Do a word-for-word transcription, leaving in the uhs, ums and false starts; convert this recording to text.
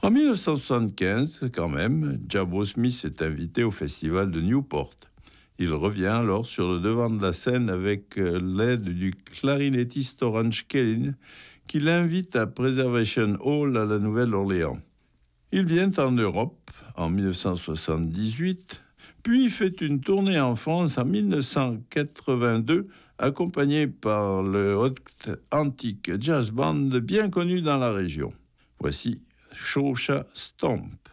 En dix-neuf cent soixante-quinze, quand même, Jabbo Smith est invité au festival de Newport. Il revient alors sur le devant de la scène avec l'aide du clarinettiste Orange Kellin, qui l'invite à Preservation Hall à la Nouvelle-Orléans. Il vient en Europe en dix-neuf cent soixante-dix-huit, puis fait une tournée en France en dix-neuf cent quatre-vingt-deux, accompagné par le Hot Antique Jazz Band bien connu dans la région. Voici Shosha Stomp.